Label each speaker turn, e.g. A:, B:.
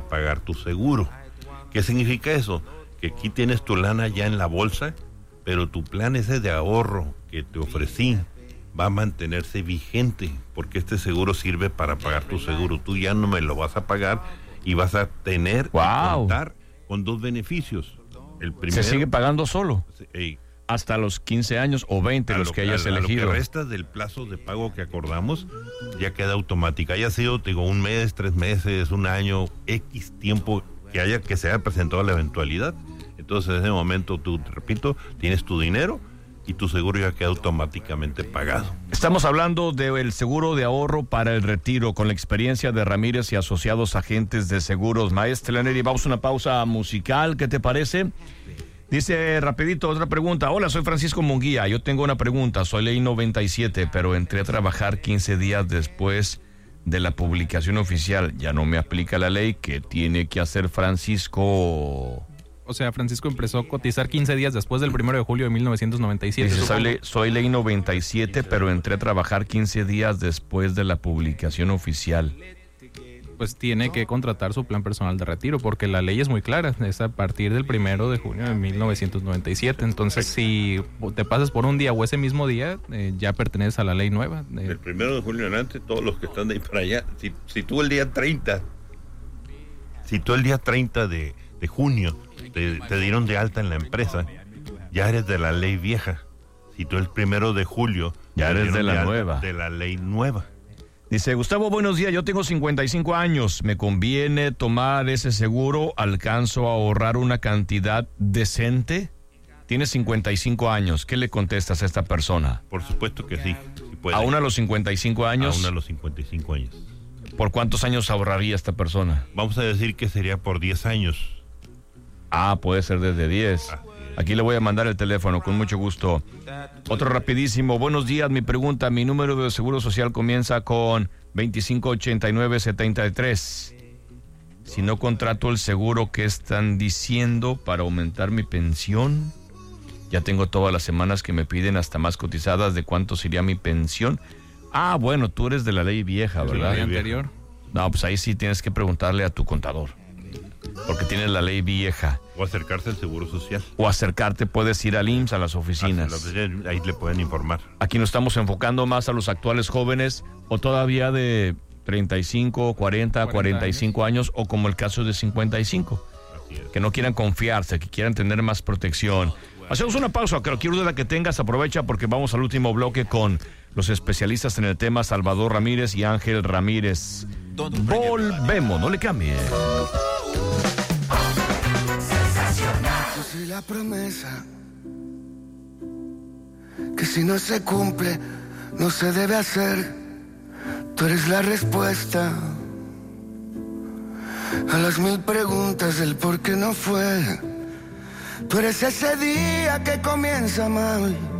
A: pagar tu seguro. ¿Qué significa eso? Que aquí tienes tu lana ya en la bolsa, pero tu plan ese de ahorro que te ofrecí va a mantenerse vigente, porque este seguro sirve para pagar tu seguro. Tú ya no me lo vas a pagar y vas a tener que contar con dos beneficios. El primero,
B: se sigue pagando solo hasta los 15 años o 20, los que hayas elegido.
A: Lo que resta del plazo de pago que acordamos ya queda automática. Haya sido, te digo, un mes, 3 meses, un año, X tiempo que se haya presentado la eventualidad. Entonces, en ese momento, tú, te repito, tienes tu dinero y tu seguro ya queda automáticamente pagado.
B: Estamos hablando del seguro de ahorro para el retiro con la experiencia de Ramírez y asociados agentes de seguros. Maestra Neri, vamos a una pausa musical, ¿qué te parece? Dice rapidito otra pregunta. Hola, soy Francisco Munguía. Yo tengo una pregunta. Soy ley 97, pero entré a trabajar 15 días después de la publicación oficial. Ya no me aplica la ley. ¿Qué tiene que hacer Francisco?
C: O sea, Francisco empezó a cotizar 15 días después del 1 de julio de 1997.
B: Dice, soy ley 97, pero entré a trabajar 15 días después de la publicación oficial.
C: Pues tiene que contratar su plan personal de retiro, porque la ley es muy clara, es a partir del 1 de junio de 1997. Entonces, si te pasas por un día o ese mismo día, ya perteneces a la ley nueva.
A: El 1 de julio en adelante, todos los que están de ahí para allá, si tú el día 30 de junio te dieron de alta en la empresa, ya eres de la ley vieja. Si tú el 1 de julio
B: ya eres de la nueva.
A: De la ley nueva.
B: Dice, Gustavo, buenos días, yo tengo 55 años, ¿me conviene tomar ese seguro? ¿Alcanzo a ahorrar una cantidad decente? Tienes 55 años, ¿qué le contestas a esta persona?
A: Por supuesto que sí. Puede.
B: ¿Aún a los 55 años?
A: Aún a los 55 años.
B: ¿Por cuántos años ahorraría esta persona?
A: Vamos a decir que sería por 10 años.
B: Ah, puede ser desde 10. Aquí le voy a mandar el teléfono, con mucho gusto. Otro rapidísimo. Buenos días, mi pregunta. Mi número de seguro social comienza con 258973. Si no contrato el seguro, ¿qué están diciendo para aumentar mi pensión? Ya tengo todas las semanas que me piden hasta más cotizadas de cuánto sería mi pensión. Ah, bueno, tú eres de la ley vieja, ¿verdad?
C: La ley anterior.
B: No, pues ahí sí tienes que preguntarle a tu contador, porque tienes la ley vieja.
A: O acercarse al Seguro Social.
B: O acercarte, puedes ir al IMSS, a las oficinas.
A: Ahí le pueden informar.
B: Aquí nos estamos enfocando más a los actuales jóvenes, o todavía de 35, 40, 45 años, o como el caso de 55. Que no quieran confiarse, que quieran tener más protección. Hacemos una pausa, cualquier duda que tengas, aprovecha, porque vamos al último bloque con los especialistas en el tema, Salvador Ramírez y Ángel Ramírez. Volvemos, no le cambie.
D: Yo soy la promesa que si no se cumple, no se debe hacer. Tú eres la respuesta a las 1000 preguntas del por qué no fue. Tú eres ese día que comienza mal